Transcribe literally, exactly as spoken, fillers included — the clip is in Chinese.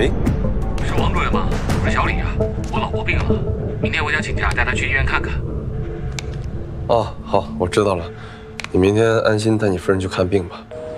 喂， 是王主任吗？我是小李啊，我老婆病了，明天我想请假带她去医院看看。 哦，好，我知道了。你明天安心带你夫人去看病吧。